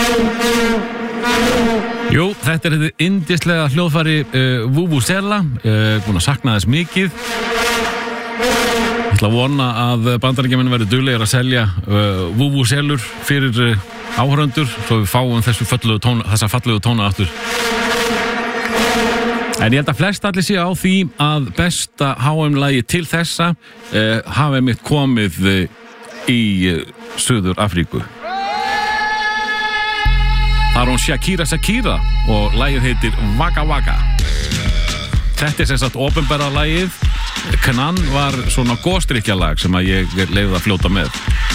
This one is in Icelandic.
Jú, þetta þetta yndislega hljóðfæri Vuvuzela, búin að sakna þess mikið. Ég ætla að vona að Bandaríkjamenn verði duglegir að selja Vuvuzelur fyrir áhorfendur svo við fáum þessa fallegu tóna aftur. En ég held að flest allir sé á því að besta HM-lagi til þessa hafi mitt komið í Suður Afríku. Það hún Shakira og lagið heitir Waka Waka. Þetta sem sagt opinbera lagið. Knan var svona góðstrykjalag sem að ég leyfði að fljóta með.